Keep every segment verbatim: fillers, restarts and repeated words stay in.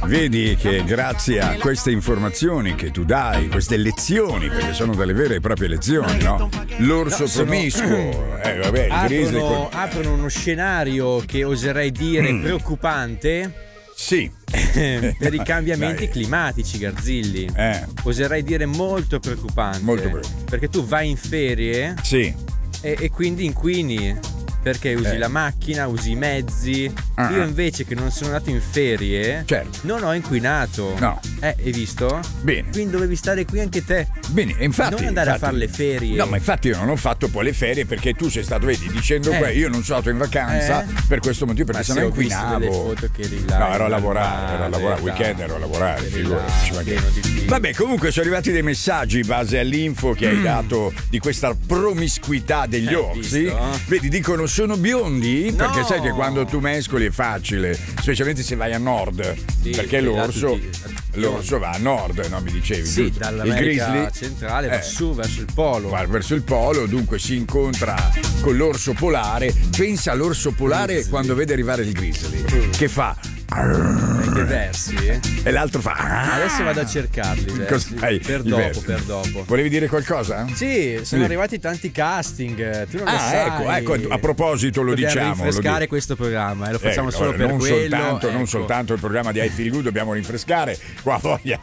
Vedi che grazie a queste informazioni che tu dai, queste lezioni, perché sono delle vere e proprie lezioni, no? L'orso No, sono- promiscuo, eh, vabbè, il grizzly. Aprono, con- aprono uno scenario che oserei dire Mm. preoccupante Sì. per i cambiamenti Dai. climatici, Garzilli. Eh. Oserei dire molto preoccupante. Molto preoccupante. Perché tu vai in ferie Sì. e, e quindi inquini. Perché usi Eh. la macchina, usi i mezzi. Ah, Io ah. invece che non sono andato in ferie, Certo. non ho inquinato. No. Eh, hai visto? Bene. Quindi dovevi stare qui anche te. Bene, e infatti. Non andare a infatti- fare le ferie. No, ma infatti io non ho fatto poi le ferie perché tu sei stato, vedi, dicendo Eh. que- io non sono stato in vacanza Eh. per questo motivo, perché Ma sennò se ho visto inquinavo. delle foto che eri là No, in ero a mare, lavorare, ero a lavorare, dai, weekend ero a lavorare, eri figurati, là, ci mancherebbe. pieno di film. Vabbè, comunque sono arrivati dei messaggi in base all'info che hai Mm. dato di questa promiscuità degli Hai orsi. visto? Vedi, dicono sono biondi? No. Perché sai che quando tu mescoli è facile, specialmente se vai a nord, Sì, perché là l'orso, tutti- l'orso va a nord, no? Mi dicevi. Sì, giusto? dall'America il grizzly centrale va eh, su verso il polo. va verso il polo, dunque si incontra con l'orso polare. Pensa all'orso polare Grizzly. quando vede arrivare il grizzly, che fa Dei versi. eh. e l'altro fa. Adesso vado a cercarli. i versi. Cos'hai? Per I dopo, versi. per dopo. Volevi dire qualcosa? Sì, sono Sì. arrivati tanti casting. Tu non lo Ah, sai. ecco, ecco, a proposito lo Dobbiamo diciamo. lo rinfrescare dico. questo programma. eh, Lo facciamo Eh, solo ora, per non quello. soltanto, non ecco. soltanto il programma di I Feel Good dobbiamo rinfrescare qua voglia.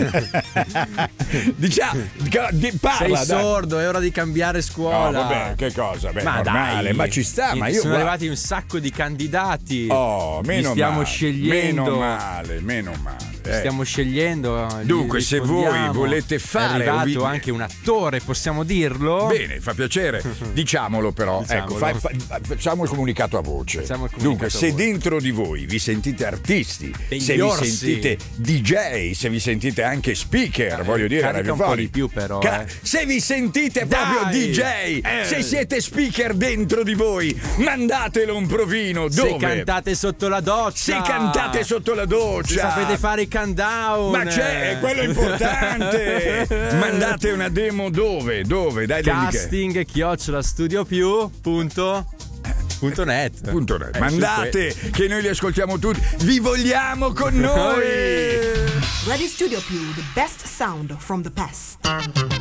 Diciamo, di- Sei parla, dai. sordo, è ora di cambiare No, scuola. vabbè, che cosa? Beh, ma normale, dai, ma ci sta, ma io sono guarda- arrivati un sacco di candidati. Oh, Li meno stiamo male, scegliendo. meno male, meno male. Li eh. Stiamo scegliendo. gli Dunque, se voi rispondiamo. volete fare è arrivato un vi- anche un attore, possiamo dirlo? Bene, fa piacere. Diciamolo però. Diciamolo. Ecco, fai- fa- facciamo il comunicato a voce. Facciamo il Dunque, comunicato a se voce. dentro di voi vi sentite artisti, Degli se vi orsi. sentite D J, se vi sentite anche speaker, Eh, voglio dire, carica un po' radiofonici. di più però, Ca- eh. Se vi sentite Dai! proprio D J, Eh. se siete speaker dentro di voi, mandatelo un provino. Dove? Se cantate sotto la doccia. Se cantate sotto la doccia. Se sapete fare i countdown. Ma c'è, è quello importante. Mandate una demo dove? Dove? Dai, degli- Casting chiocciola studio più punto punto net. Punto net. Eh, Mandate che noi li ascoltiamo tutti. Vi vogliamo con noi. Radio Studio Più, the best sound from the past.